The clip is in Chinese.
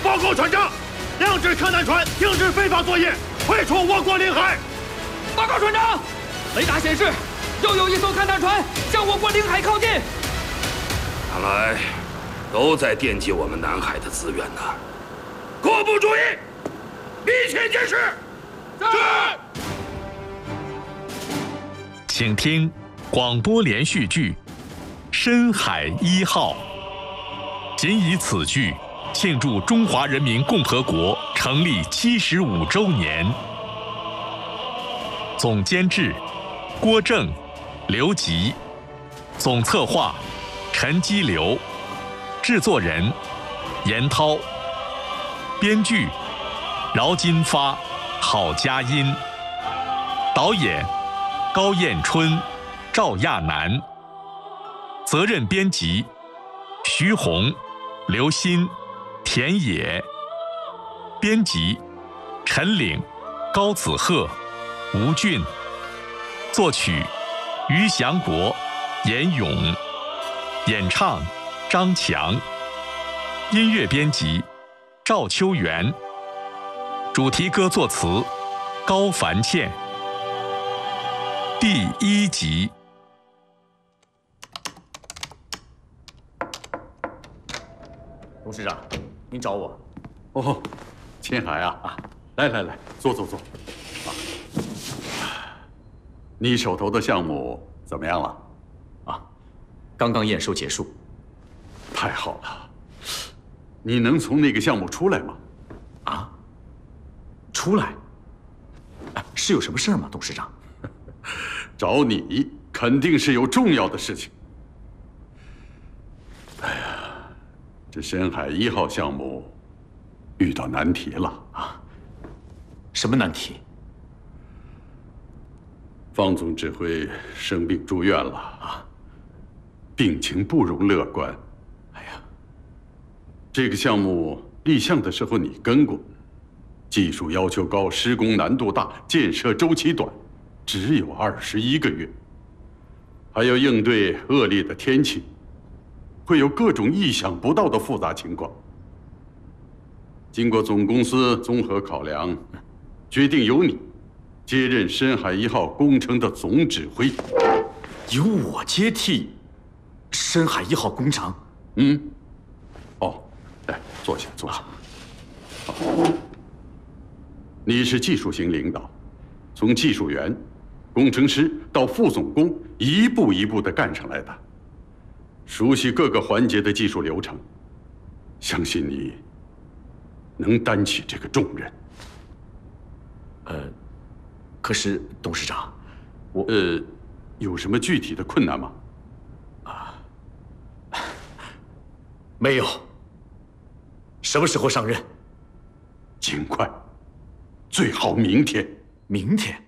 报告船长，2只勘探船停止非法作业，退出我国领海。 报告船长，雷达显示又有一艘勘探船向我国领海靠近。 看来都在惦记我们南海的资源呢。各部注意，密切监视。 是。 请听广播连续剧《深海1号》，仅以此剧庆祝中华人民共和国成立75周年。总监制郭正、刘吉，总策划陈基流，制作人严涛，编剧饶金发、郝佳音，导演高彦春、赵亚楠，责任编辑徐红、刘鑫、田野，编辑陈岭、高子鹤、吴俊，作曲于祥国、严勇，演唱张强，音乐编辑赵秋元，主题歌作词高凡倩。第1集。 董事长，您找我？ 哦，秦海啊，来，坐。你手头的项目怎么样了？ 刚刚验收结束。 太好了，你能从那个项目出来吗？ 出来？是有什么事吗，董事长？ 找你肯定是有重要的事情。哎呀，这深海1号项目遇到难题了啊！ 什么难题？ 方总指挥生病住院了啊，病情不容乐观。 哎呀， 这个项目立项的时候你跟过，技术要求高，施工难度大，建设周期短。只有21个月，还要应对恶劣的天气，会有各种意想不到的复杂情况。经过总公司综合考量，决定由你接任深海1号工程的总指挥。 由我接替深海1号工程？ 来，坐下。好，你是技术型领导，从技术员、工程师到副总工，一步一步地干上来的，熟悉各个环节的技术流程，相信你能担起这个重任。 可是董事长， 有什么具体的困难吗？ 没有。什么时候上任？ 尽快，最好明天。 明天？